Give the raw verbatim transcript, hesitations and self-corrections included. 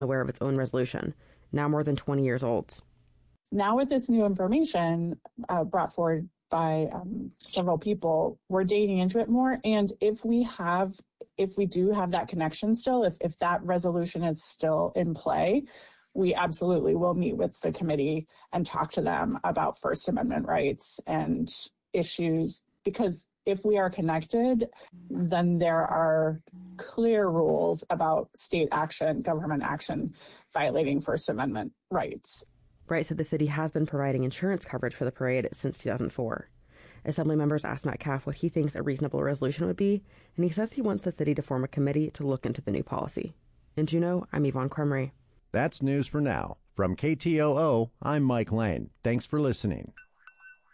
aware of its own resolution, now more than twenty years old. Now with this new information uh, brought forward by um, several people, we're digging into it more. And if we have, if we do have that connection still, if, if that resolution is still in play, we absolutely will meet with the committee and talk to them about First Amendment rights and issues, because if we are connected, then there are clear rules about state action, government action, violating First Amendment rights. Bright said the city has been providing insurance coverage for the parade since two thousand four. Assembly members asked Metcalf what he thinks a reasonable resolution would be, and he says he wants the city to form a committee to look into the new policy. In Juneau, I'm Yvonne Cremery. That's news for now. From K T O O, I'm Mike Lane. Thanks for listening.